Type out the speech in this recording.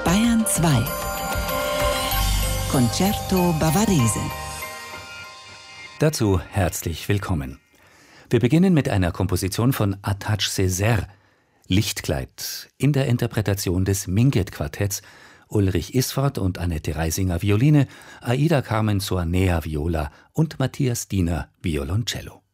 Bayern 2 Concerto Bavarese. Dazu herzlich willkommen. Wir beginnen mit einer Komposition von Attache Césaire, Lichtkleid, in der Interpretation des Minguett-Quartetts, Ulrich Isford und Annette Reisinger Violine, Aida Carmen Zornea Viola und Matthias Diener Violoncello.